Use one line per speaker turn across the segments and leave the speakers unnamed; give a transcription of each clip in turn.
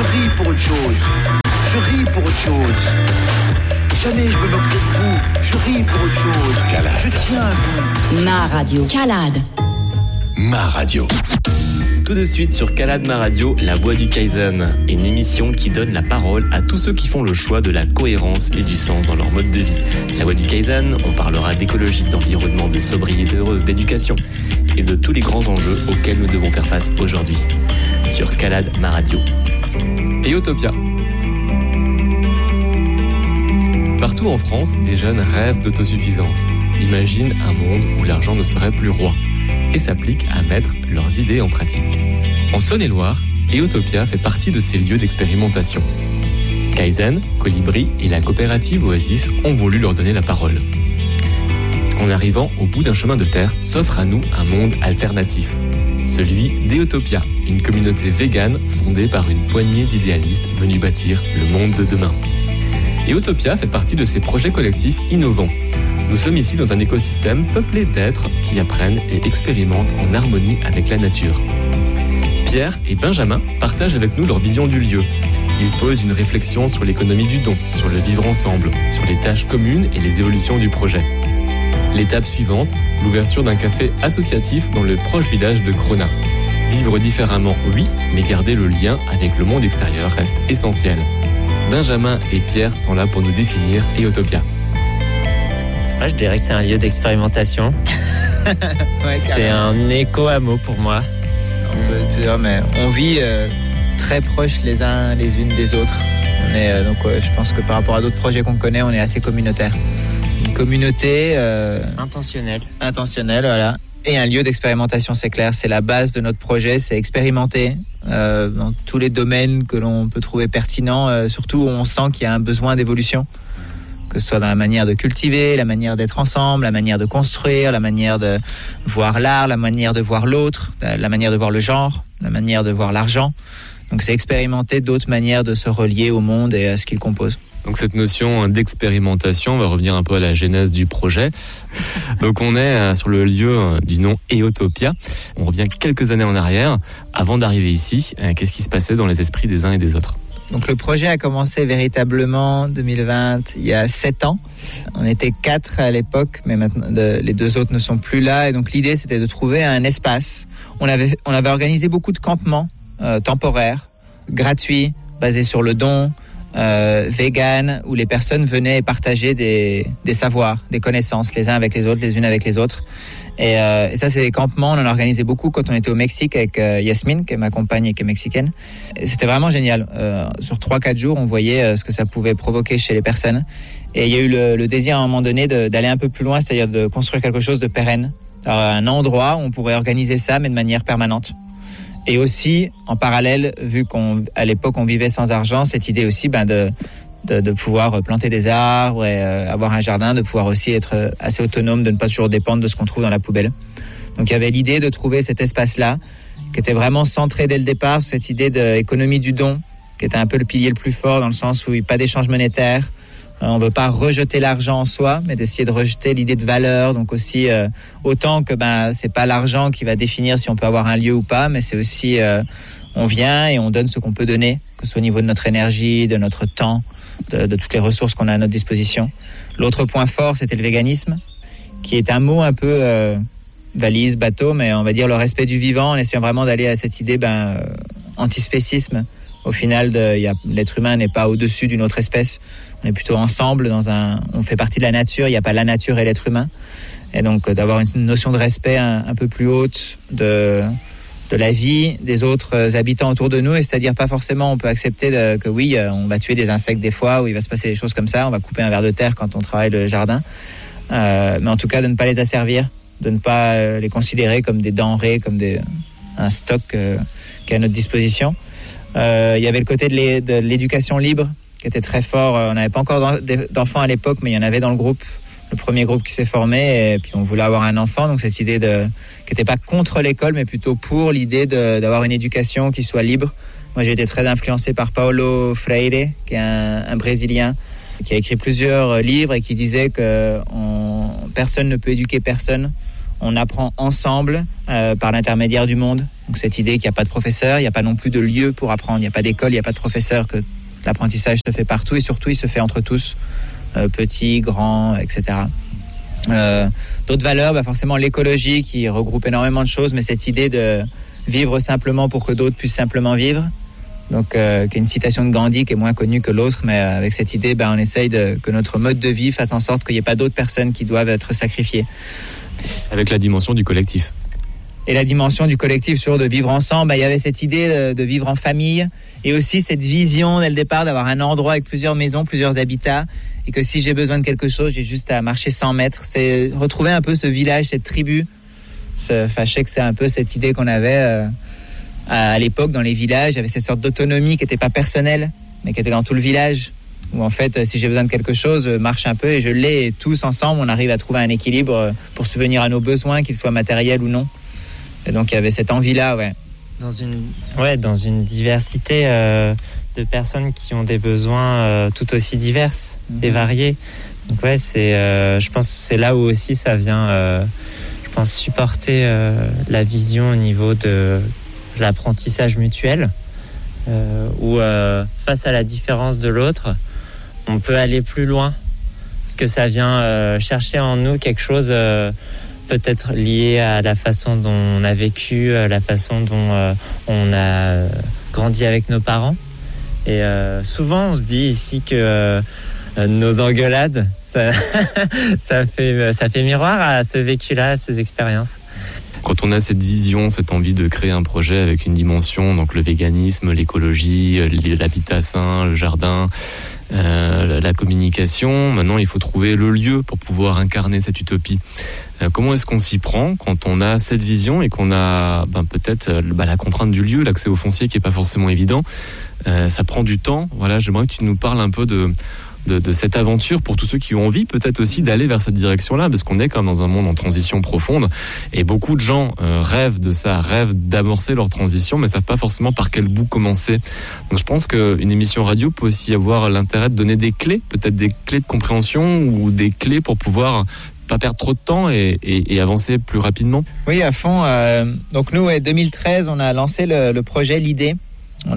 ris pour autre chose. Je ris pour autre chose. Jamais je me moquerai de vous. Je ris pour autre chose. Calade. Je tiens à vous.
Ma radio. Calade.
Ma radio.
Tout de suite sur Calade Ma Radio, La Voix du Kaizen, une émission qui donne la parole à tous ceux qui font le choix de la cohérence et du sens dans leur mode de vie. La Voix du Kaizen, on parlera d'écologie, d'environnement, de sobriété heureuse, d'éducation et de tous les grands enjeux auxquels nous devons faire face aujourd'hui. Sur Calade Ma Radio. Et Utopia. Partout en France, des jeunes rêvent d'autosuffisance. Imaginent un monde où l'argent ne serait plus roi. Et s'appliquent à mettre leurs idées en pratique. En Saône-et-Loire, Utopia fait partie de ces lieux d'expérimentation. Kaizen, Colibri et la coopérative Oasis ont voulu leur donner la parole. En arrivant au bout d'un chemin de terre, s'offre à nous un monde alternatif. Celui d'Utopia, une communauté végane fondée par une poignée d'idéalistes venus bâtir le monde de demain. Utopia fait partie de ces projets collectifs innovants. Nous sommes ici dans un écosystème peuplé d'êtres qui apprennent et expérimentent en harmonie avec la nature. Pierre et Benjamin partagent avec nous leur vision du lieu. Ils posent une réflexion sur l'économie du don, sur le vivre ensemble, sur les tâches communes et les évolutions du projet. L'étape suivante, l'ouverture d'un café associatif dans le proche village de Grenat. Vivre différemment, oui, mais garder le lien avec le monde extérieur reste essentiel. Benjamin et Pierre sont là pour nous définir Utopia.
Moi, je dirais que c'est un lieu d'expérimentation.
Ouais,
c'est un éco-hameau pour moi.
On peut dire, mais on vit très proches les uns les unes des autres. On est donc je pense que par rapport à d'autres projets qu'on connaît, on est assez communautaire. Une communauté
intentionnelle,
voilà. Et un lieu d'expérimentation, c'est clair. C'est la base de notre projet, c'est expérimenter dans tous les domaines que l'on peut trouver pertinents, surtout où on sent qu'il y a un besoin d'évolution. Que ce soit dans la manière de cultiver, la manière d'être ensemble, la manière de construire, la manière de voir l'art, la manière de voir l'autre, la manière de voir le genre, la manière de voir l'argent. Donc c'est expérimenter d'autres manières de se relier au monde et à ce qu'il compose.
Donc cette notion d'expérimentation, on va revenir un peu à la genèse du projet. Donc on est sur le lieu du nom Utopia. On revient quelques années en arrière. Avant d'arriver ici, qu'est-ce qui se passait dans les esprits des uns et des autres ?
Donc le projet a commencé véritablement 2020, il y a 7 ans. On était 4 à l'époque, mais maintenant les 2 autres ne sont plus là. Et donc l'idée, c'était de trouver un espace. On avait organisé beaucoup de campements temporaires, gratuits, basés sur le don, vegan, où les personnes venaient partager des savoirs, des connaissances, les uns avec les autres, les unes avec les autres. Et ça, c'est des campements, on en a organisé beaucoup quand on était au Mexique avec Yasmine, qui est ma compagne et qui est mexicaine. Et c'était vraiment génial. Sur 3-4 jours, on voyait ce que ça pouvait provoquer chez les personnes. Et il y a eu le désir à un moment donné d'aller un peu plus loin, c'est-à-dire de construire quelque chose de pérenne. Alors, un endroit où on pourrait organiser ça, mais de manière permanente. Et aussi, en parallèle, vu qu'à l'époque, on vivait sans argent, cette idée aussi de pouvoir planter des arbres et avoir un jardin, de pouvoir aussi être assez autonome, de ne pas toujours dépendre de ce qu'on trouve dans la poubelle. Donc il y avait l'idée de trouver cet espace-là, qui était vraiment centré dès le départ, cette idée d'économie du don, qui était un peu le pilier le plus fort, dans le sens où il n'y a pas d'échange monétaire. On ne veut pas rejeter l'argent en soi, mais d'essayer de rejeter l'idée de valeur. Donc aussi, autant que c'est pas l'argent qui va définir si on peut avoir un lieu ou pas, mais c'est aussi, on vient et on donne ce qu'on peut donner, que ce soit au niveau de notre énergie, de notre temps, de toutes les ressources qu'on a à notre disposition. L'autre point fort, c'était le véganisme, qui est un mot un peu valise, bateau, mais on va dire le respect du vivant, en essayant vraiment d'aller à cette idée antispécisme. Au final, l'être humain n'est pas au-dessus d'une autre espèce. On est plutôt ensemble on fait partie de la nature, il n'y a pas la nature et l'être humain. Et donc d'avoir une notion de respect un peu plus haute de la vie des autres habitants autour de nous, et c'est-à-dire pas forcément on peut accepter que oui, on va tuer des insectes des fois, ou il va se passer des choses comme ça, on va couper un ver de terre quand on travaille le jardin, mais en tout cas de ne pas les asservir, de ne pas les considérer comme des denrées, comme un stock qui est à notre disposition. Il y avait le côté de l'éducation libre qui était très fort. On n'avait pas encore d'enfants à l'époque, mais il y en avait dans le groupe, le premier groupe qui s'est formé, et puis on voulait avoir un enfant, donc cette idée qui n'était pas contre l'école, mais plutôt pour l'idée d'avoir une éducation qui soit libre. Moi, j'ai été très influencé par Paulo Freire, qui est un Brésilien, qui a écrit plusieurs livres et qui disait que personne ne peut éduquer personne On apprend ensemble par l'intermédiaire du monde. Donc cette idée qu'il n'y a pas de professeur, il n'y a pas non plus de lieu pour apprendre, il n'y a pas d'école, il n'y a pas de professeur, que l'apprentissage se fait partout et surtout il se fait entre tous, petits, grands, etc. D'autres valeurs, forcément l'écologie qui regroupe énormément de choses, mais cette idée de vivre simplement pour que d'autres puissent simplement vivre. Donc, qui est une citation de Gandhi qui est moins connue que l'autre, mais avec cette idée, on essaye que notre mode de vie fasse en sorte qu'il n'y ait pas d'autres personnes qui doivent être sacrifiées.
Avec la dimension du collectif.
Et la dimension du collectif, toujours de vivre ensemble, il y avait cette idée de vivre en famille, et aussi cette vision dès le départ d'avoir un endroit avec plusieurs maisons, plusieurs habitats, et que si j'ai besoin de quelque chose, j'ai juste à marcher 100 mètres. C'est retrouver un peu ce village, cette tribu. Je sais que c'est un peu cette idée qu'on avait à l'époque dans les villages. Il y avait cette sorte d'autonomie qui n'était pas personnelle, mais qui était dans tout le village. Où en fait, si j'ai besoin de quelque chose, marche un peu et je l'ai. Et tous ensemble, on arrive à trouver un équilibre pour subvenir à nos besoins, qu'ils soient matériels ou non. Et donc il y avait cette envie-là,
dans une diversité de personnes qui ont des besoins tout aussi diverses et variés. Donc je pense que c'est là où aussi ça vient, supporter la vision au niveau de l'apprentissage mutuel, où face à la différence de l'autre, on peut aller plus loin, parce que ça vient chercher en nous quelque chose peut-être lié à la façon dont on a vécu, la façon dont on a grandi avec nos parents. Et souvent on se dit ici que nos engueulades, ça fait miroir à ce vécu-là, à ces expériences.
Quand on a cette vision, cette envie de créer un projet avec une dimension, donc le véganisme, l'écologie, l'habitat sain, le jardin, la communication, maintenant il faut trouver le lieu pour pouvoir incarner cette utopie. Comment est-ce qu'on s'y prend quand on a cette vision et qu'on a peut-être la contrainte du lieu, l'accès au foncier qui est pas forcément évident, ça prend du temps. Voilà, j'aimerais que tu nous parles un peu de cette aventure pour tous ceux qui ont envie peut-être aussi d'aller vers cette direction-là, parce qu'on est quand même dans un monde en transition profonde et beaucoup de gens rêvent de ça, rêvent d'amorcer leur transition, mais savent pas forcément par quel bout commencer. Donc je pense qu'une émission radio peut aussi avoir l'intérêt de donner des clés, peut-être des clés de compréhension ou des clés pour pouvoir pas perdre trop de temps et avancer plus rapidement.
Oui, à fond. Donc nous, en 2013, on a lancé le projet L'Idée. On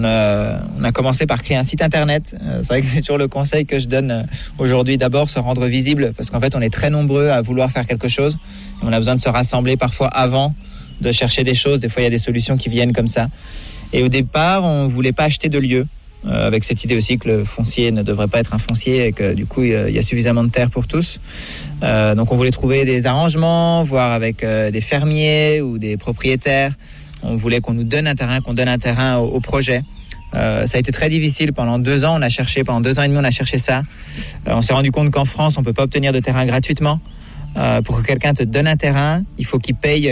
a commencé par créer un site internet. C'est vrai que c'est toujours le conseil que je donne aujourd'hui. D'abord, se rendre visible, parce qu'en fait, on est très nombreux à vouloir faire quelque chose. On a besoin de se rassembler parfois avant de chercher des choses. Des fois, il y a des solutions qui viennent comme ça. Et au départ, on voulait pas acheter de lieu, avec cette idée aussi que le foncier ne devrait pas être un foncier et que du coup, il y a suffisamment de terre pour tous. Donc, on voulait trouver des arrangements, voir avec des fermiers ou des propriétaires. On voulait qu'on nous donne un terrain, qu'on donne un terrain au projet. Ça a été très difficile. Pendant 2 ans, pendant 2 ans et demi, on a cherché ça. On s'est rendu compte qu'en France, on peut pas obtenir de terrain gratuitement. Pour que quelqu'un te donne un terrain, il faut qu'il paye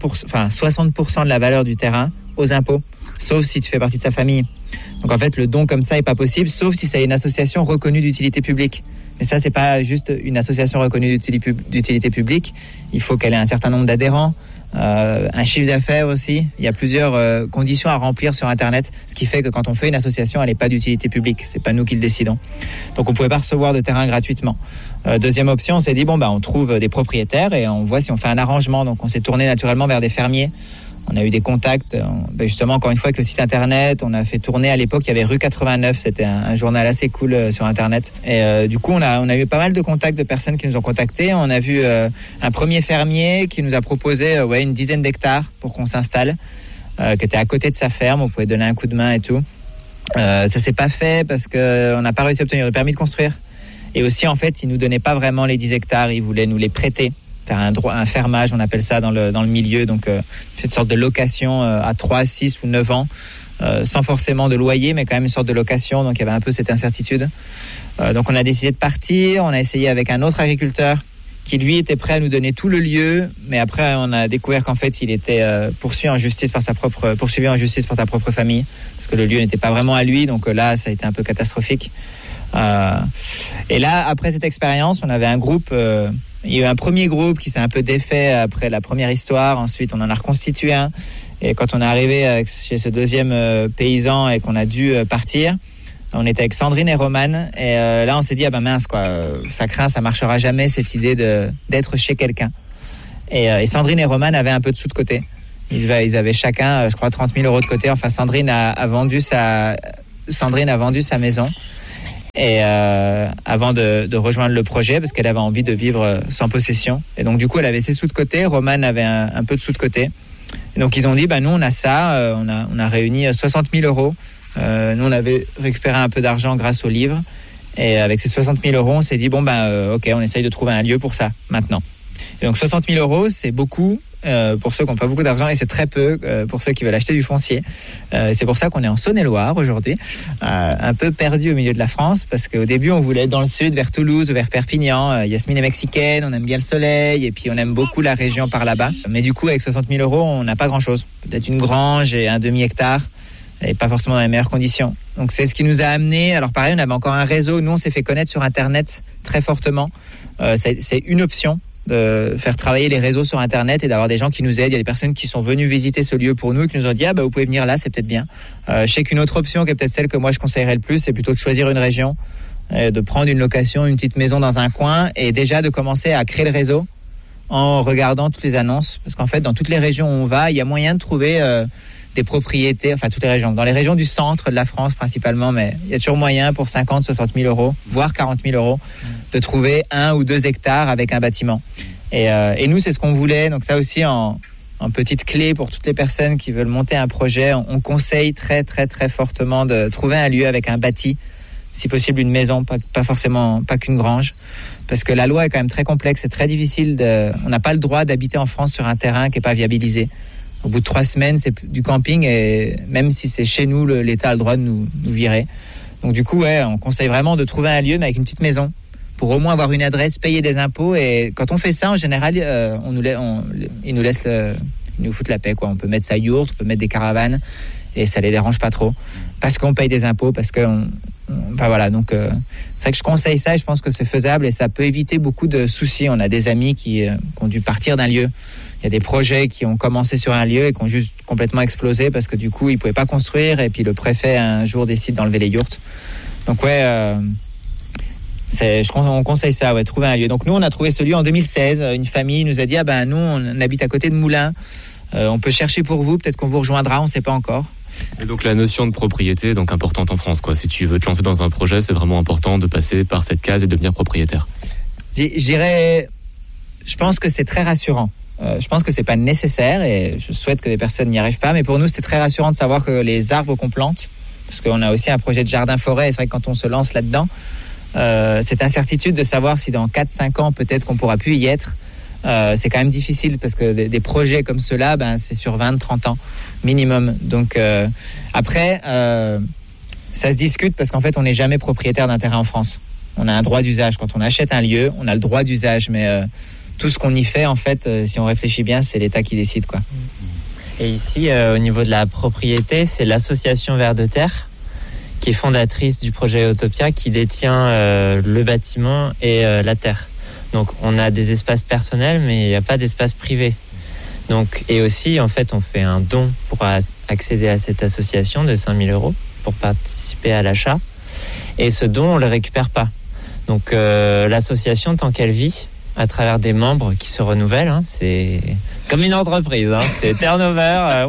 60% de la valeur du terrain aux impôts, sauf si tu fais partie de sa famille. Donc en fait, le don comme ça est pas possible, sauf si c'est une association reconnue d'utilité publique. Mais ça, c'est pas juste une association reconnue d'utilité publique. Il faut qu'elle ait un certain nombre d'adhérents. Un chiffre d'affaires aussi. Il y a plusieurs conditions à remplir sur Internet, ce qui fait que quand on fait une association, elle n'est pas d'utilité publique. C'est pas nous qui le décidons. Donc on pouvait pas recevoir de terrain gratuitement. Deuxième option, on s'est dit on trouve des propriétaires et on voit si on fait un arrangement. Donc on s'est tourné naturellement vers des fermiers. On a eu des contacts, justement encore une fois avec le site internet. On a fait tourner à l'époque, il y avait Rue 89, c'était un journal assez cool sur internet. Et du coup on a eu pas mal de contacts de personnes qui nous ont contactés. On a vu un premier fermier qui nous a proposé une dizaine d'hectares pour qu'on s'installe, qui était à côté de sa ferme. On pouvait donner un coup de main et tout. Ça s'est pas fait parce que on n'a pas réussi à obtenir le permis de construire. Et aussi en fait, il nous donnait pas vraiment les 10 hectares, il voulait nous les prêter. Faire un fermage, on appelle ça dans le milieu, donc une sorte de location à 3, 6 ou 9 ans, sans forcément de loyer, mais quand même une sorte de location, donc il y avait un peu cette incertitude. Donc on a décidé de partir, on a essayé avec un autre agriculteur qui lui était prêt à nous donner tout le lieu, mais après on a découvert qu'en fait il était poursuivi en justice par sa propre famille, parce que le lieu n'était pas vraiment à lui, donc là ça a été un peu catastrophique. Et là, après cette expérience, on avait un groupe... il y a eu un premier groupe qui s'est un peu défait après la première histoire. Ensuite, on en a reconstitué un. Et quand on est arrivé chez ce deuxième paysan et qu'on a dû partir, on était avec Sandrine et Romane. Et là, on s'est dit, mince, quoi, ça craint, ça marchera jamais, cette idée d'être chez quelqu'un. Et Sandrine et Roman avaient un peu de sous de côté. Ils avaient chacun, je crois, 30 000 euros de côté. Enfin, Sandrine a vendu sa maison. Et avant de rejoindre le projet, parce qu'elle avait envie de vivre sans possession. Et donc, du coup, elle avait ses sous de côté. Roman avait un peu de sous de côté. Et donc, ils ont dit, nous, on a ça. On a réuni 60 000 euros. Nous, on avait récupéré un peu d'argent grâce au livre. Et avec ces 60 000 euros, on s'est dit, ok, on essaye de trouver un lieu pour ça, maintenant. Et donc 60 000 euros, c'est beaucoup pour ceux qui n'ont pas beaucoup d'argent et c'est très peu pour ceux qui veulent acheter du foncier. C'est pour ça qu'on est en Saône-et-Loire aujourd'hui, un peu perdu au milieu de la France, parce qu'au début, on voulait être dans le sud, vers Toulouse ou vers Perpignan. Yasmine est mexicaine, on aime bien le soleil et puis on aime beaucoup la région par là-bas. Mais du coup, avec 60 000 euros, on n'a pas grand-chose. Peut-être une grange et un demi-hectare. Et pas forcément dans les meilleures conditions. Donc c'est ce qui nous a amené. Alors pareil, on avait encore un réseau. Nous, on s'est fait connaître sur Internet très fortement. C'est une option de faire travailler les réseaux sur Internet et d'avoir des gens qui nous aident. Il y a des personnes qui sont venues visiter ce lieu pour nous et qui nous ont dit vous pouvez venir là, c'est peut-être bien. Je sais qu'une autre option qui est peut-être celle que moi je conseillerais le plus, c'est plutôt de choisir une région, de prendre une location, une petite maison dans un coin et déjà de commencer à créer le réseau en regardant toutes les annonces. Parce qu'en fait, dans toutes les régions où on va, il y a moyen de trouver des propriétés, enfin toutes les régions, dans les régions du centre de la France principalement, mais il y a toujours moyen pour 50, 60 000 euros, voire 40 000 euros, de trouver 1 ou 2 hectares avec un bâtiment. Et nous, c'est ce qu'on voulait. Donc ça aussi, en petite clé pour toutes les personnes qui veulent monter un projet, on conseille très, très, très fortement de trouver un lieu avec un bâti, si possible une maison, pas forcément, pas qu'une grange. Parce que la loi est quand même très complexe, c'est très difficile on n'a pas le droit d'habiter en France sur un terrain qui n'est pas viabilisé. Au bout de 3 semaines, c'est du camping et même si c'est chez nous, l'État a le droit de nous virer. Donc du coup, on conseille vraiment de trouver un lieu, mais avec une petite maison, pour au moins avoir une adresse, payer des impôts. Et quand on fait ça, en général, ils nous foutent la paix, quoi. On peut mettre sa yourte, on peut mettre des caravanes et ça les dérange pas trop. Parce qu'on paye des impôts, parce que voilà. Donc c'est vrai que je conseille ça et je pense que c'est faisable et ça peut éviter beaucoup de soucis. On a des amis qui ont dû partir d'un lieu. Il y a des projets qui ont commencé sur un lieu et qui ont juste complètement explosé parce que du coup, ils ne pouvaient pas construire et puis le préfet, un jour, décide d'enlever les yourtes. Donc on conseille ça, trouver un lieu. Donc nous, on a trouvé ce lieu en 2016. Une famille nous a dit, nous, on habite à côté de Moulins. On peut chercher pour vous, peut-être qu'on vous rejoindra, on ne sait pas encore.
Et donc la notion de propriété est donc importante en France, quoi. Si tu veux te lancer dans un projet, c'est vraiment important de passer par cette case et de devenir propriétaire.
Je pense que c'est très rassurant. Je pense que c'est pas nécessaire et je souhaite que les personnes n'y arrivent pas, mais pour nous c'est très rassurant de savoir que les arbres qu'on plante, parce qu'on a aussi un projet de jardin-forêt, et c'est vrai que quand on se lance là-dedans, cette incertitude de savoir si dans 4-5 ans peut-être qu'on pourra plus y être, c'est quand même difficile parce que des projets comme ceux-là, c'est sur 20-30 ans minimum. Donc après, ça se discute parce qu'en fait on n'est jamais propriétaire d'un terrain en France. On a un droit d'usage. Quand on achète un lieu, on a le droit d'usage, mais tout ce qu'on y fait, en fait, si on réfléchit bien, c'est l'État qui décide, quoi.
Et ici, au niveau de la propriété, c'est l'association Vers de Terre, qui est fondatrice du projet Utopia, qui détient le bâtiment et la terre. Donc, on a des espaces personnels, mais il n'y a pas d'espace privé. Donc, et aussi, en fait, on fait un don pour accéder à cette association de 5 000 euros pour participer à l'achat. Et ce don, on ne le récupère pas. Donc, l'association, tant qu'elle vit, à travers des membres qui se renouvellent, c'est comme une entreprise, c'est turnover,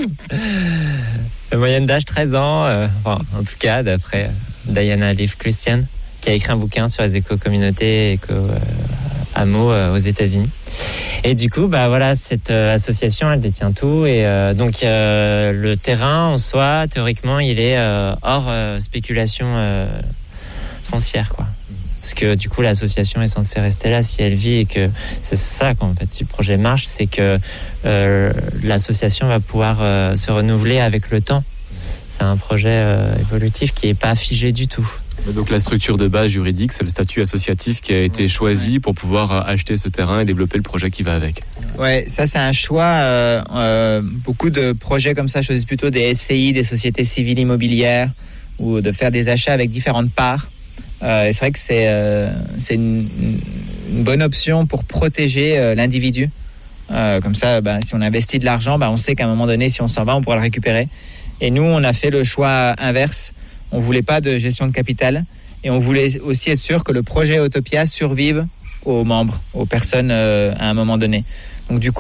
la moyenne d'âge 13 ans, en tout cas d'après Diana Leaf Christian, qui a écrit un bouquin sur les éco-communautés, éco-hameaux aux États-Unis. Et du coup, cette association, elle détient tout et donc le terrain en soi, théoriquement, il est hors spéculation foncière, quoi. Parce que du coup l'association est censée rester là si elle vit et que c'est ça qu'en fait si le projet marche, c'est que l'association va pouvoir se renouveler avec le temps. C'est un projet évolutif qui n'est pas figé du tout.
Donc la structure de base juridique, c'est le statut associatif qui a été choisi pour pouvoir acheter ce terrain et développer le projet qui va avec.
Ouais, ça c'est un choix. Beaucoup de projets comme ça choisissent plutôt des SCI, des sociétés civiles immobilières, ou de faire des achats avec différentes parts. Et c'est vrai que c'est une bonne option pour protéger l'individu. Comme ça, si on investit de l'argent, on sait qu'à un moment donné, si on s'en va, on pourra le récupérer. Et nous, on a fait le choix inverse. On voulait pas de gestion de capital et on voulait aussi être sûr que le projet Utopia survive aux membres, aux personnes à un moment donné. Donc du coup,